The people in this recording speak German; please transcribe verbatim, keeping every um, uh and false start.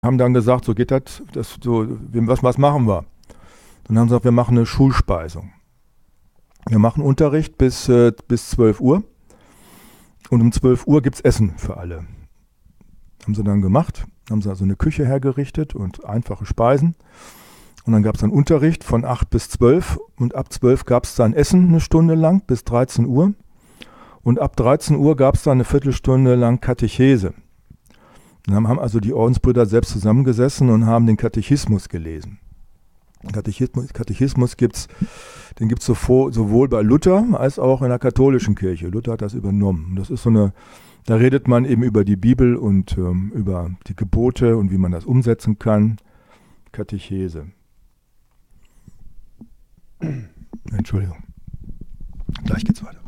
Haben dann gesagt, so geht das, das so, was, was machen wir? Dann haben sie gesagt, wir machen eine Schulspeisung. Wir machen Unterricht bis, äh, bis zwölf Uhr und um zwölf Uhr gibt es Essen für alle. Haben sie dann gemacht, haben sie also eine Küche hergerichtet und einfache Speisen. Und dann gab es dann Unterricht von acht bis zwölf und ab zwölf gab es dann Essen eine Stunde lang bis dreizehn Uhr. Und ab dreizehn Uhr gab es dann eine Viertelstunde lang Katechese. Dann haben also die Ordensbrüder selbst zusammengesessen und haben den Katechismus gelesen. Katechismus, Katechismus gibt's, den gibt es sowohl bei Luther als auch in der katholischen Kirche. Luther hat das übernommen. Das ist so eine, da redet man eben über die Bibel und ähm, über die Gebote und wie man das umsetzen kann. Katechese. Entschuldigung. Gleich geht's weiter.